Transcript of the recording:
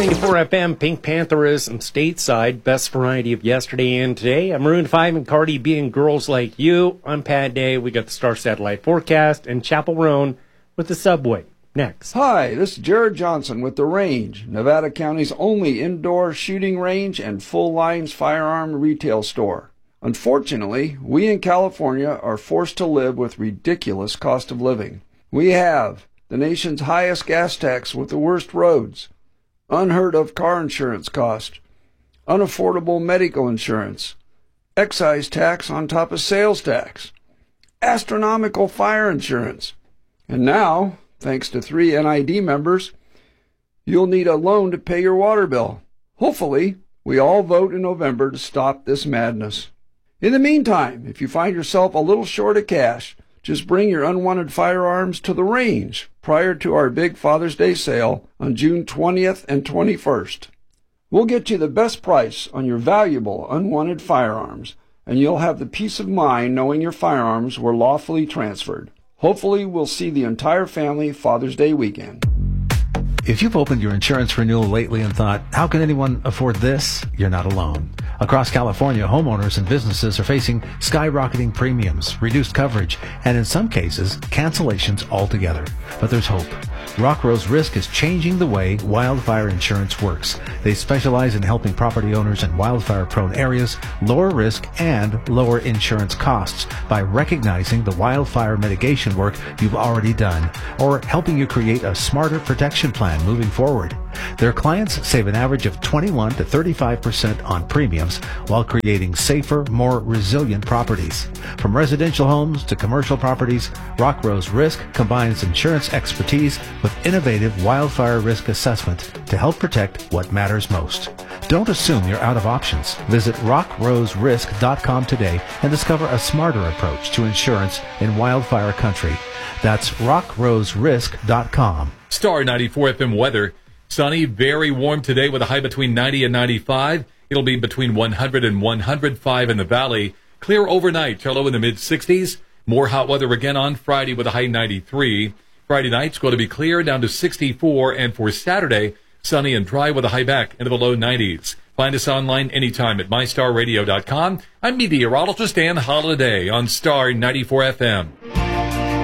94 FM, Pink Pantherism stateside, best variety of yesterday and today. I'm Maroon 5 and Cardi B and Girls Like You. I'm Pat Day. We got the Star Satellite Forecast and Chapel Roan with the Subway. Next. Hi, this is Jared Johnson with The Range, Nevada County's only indoor shooting range and full-lines firearm retail store. Unfortunately, we in California are forced to live with ridiculous cost of living. We have the nation's highest gas tax with the worst roads, unheard of car insurance cost, unaffordable medical insurance, excise tax on top of sales tax, astronomical fire insurance, and now, thanks to 3 NID members, you'll need a loan to pay your water bill. Hopefully, we all vote in November to stop this madness. In the meantime, if you find yourself a little short of cash, just bring your unwanted firearms to The Range prior to our big Father's Day sale on June 20th and 21st. We'll get you the best price on your valuable unwanted firearms, and you'll have the peace of mind knowing your firearms were lawfully transferred. Hopefully, we'll see the entire family Father's Day weekend. If you've opened your insurance renewal lately and thought, how can anyone afford this? You're not alone. Across California, homeowners and businesses are facing skyrocketing premiums, reduced coverage, and in some cases, cancellations altogether. But there's hope. Rock Rose Risk is changing the way wildfire insurance works. They specialize in helping property owners in wildfire-prone areas lower risk and lower insurance costs by recognizing the wildfire mitigation work you've already done or helping you create a smarter protection plan moving forward. Their clients save an average of 21 to 35% on premiums while creating safer, more resilient properties. From residential homes to commercial properties, Rock Rose Risk combines insurance expertise with innovative wildfire risk assessment to help protect what matters most. Don't assume you're out of options. Visit rockroserisk.com today and discover a smarter approach to insurance in wildfire country. That's rockroserisk.com. Star 94 FM weather. Sunny, very warm today with a high between 90 and 95. It'll be between 100 and 105 in the valley. Clear overnight, low in the mid-60s. More hot weather again on Friday with a high 93. Friday night's going to be clear down to 64. And for Saturday, sunny and dry with a high back into the low 90s. Find us online anytime at mystarradio.com. I'm meteorologist Dan Holliday on Star 94 FM.